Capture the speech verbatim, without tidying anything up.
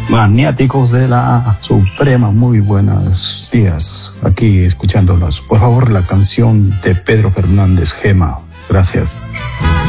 Maniáticos de la Suprema, muy buenos días. Aquí escuchándolos. Por favor, la canción de Pedro Fernández, Gema. Gracias.